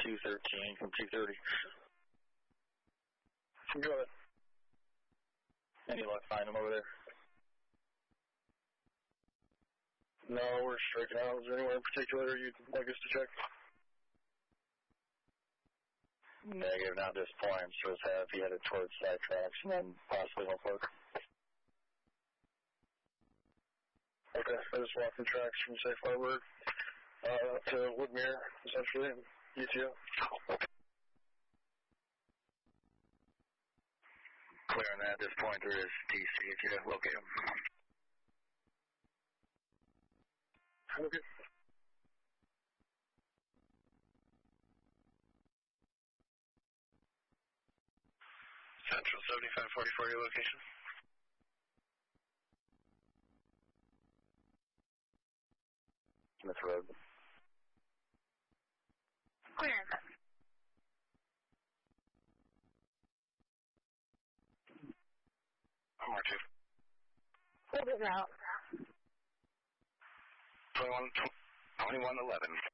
213 from 230. Go ahead. Any luck finding them over there? No, we're striking out. Is there anywhere in particular you'd like us to check? Negative, not at this point. So it's he headed towards side tracks and then possibly Norfolk. Okay, I just walked the tracks from Safe Harbor to Woodmere, essentially, and UTO. Clear on that at this point. There is DC if you locate him. Okay. Central 7544, your location. Smith Road. Clear. More two. Hold it out. 2111.